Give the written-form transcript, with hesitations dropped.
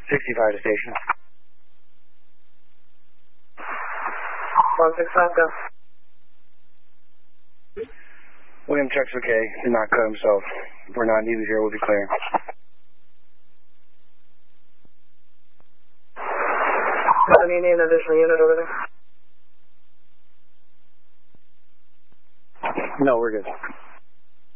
65 to station. 165, go. William checks okay. Did not cut himself. If we're not needed here, we'll be clear. Do you need an additional unit over there? No, we're good.